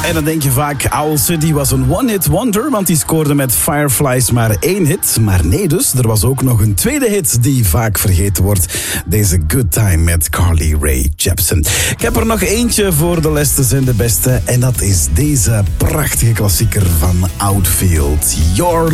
En dan denk je vaak, Owl City was een one-hit wonder, want die scoorde met Fireflies maar 1 hit. Maar nee dus, er was ook nog een tweede hit die vaak vergeten wordt. Deze Good Time met Carly Rae Jepsen. Ik heb er nog eentje voor de lestes en de beste. En dat is deze prachtige klassieker van Outfield. Your